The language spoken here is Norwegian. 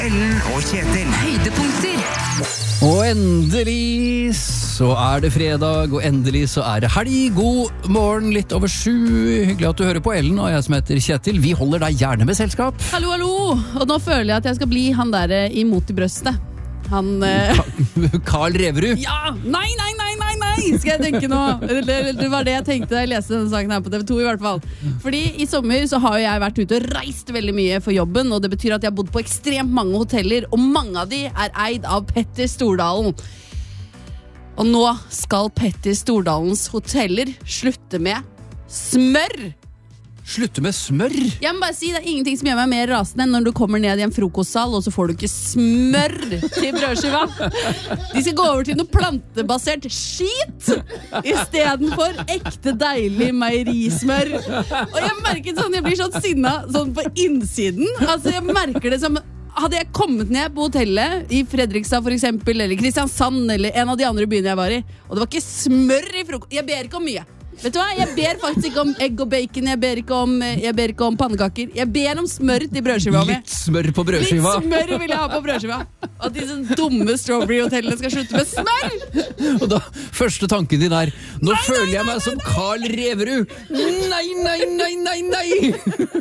Ellen og Kjetil. Høydepunkter. Og endelig så det fredag, og endelig så det helg. God morgen, litt over 7. Hyggelig at du hører på Ellen, og jeg som heter Kjetil. Vi holder deg gjerne med selskap. Hallo, hallo. Og nå føler jeg at jeg skal bli han der imot i brøstet. Han... Carl Reverud. Ja! Nei! Skal jeg tenke nå? Det var det jeg tenkte da jeg leste denne saken her på TV 2 i hvert fall. Fordi i sommer så har jo jeg vært ute og reist veldig mye for jobben, og det betyr at jeg har bodd på ekstremt mange hoteller, og mange av de eid av Petter Stordalen. Og nå skal Petter Stordalens hoteller slutte med smør. Slutte med smør? Jeg må bare si, det ingenting som gjør meg mer rasende enn når du kommer ned i en frokostsal, og så får du ikke smør til brødskiva. De skal gå over til noe plantebasert skit i stedet for ekte deilig meierismør. Og jeg merker sånn, jeg blir sånn sinnet sånn på innsiden. Altså jeg merker det som... Hadde jeg kommet ned på hotellet i Fredrikstad for eksempel, eller Kristiansand, eller en av de andre byene jeg var i, og det var ikke smør i frokost. Jeg ber ikke om mye. Vet du hva? Jeg ber faktisk ikke om egg og bacon. Jeg ber ikke om pannekaker. Jeg ber om smør til brødskiva. Litt smør på brødskiva. Litt smør vil jeg ha på brødskiva. Og de sånne dumme Strawberry-hotellene skal slutte med smør. Og da, første tanken din nå føler jeg meg som Carl Reverud. Nei.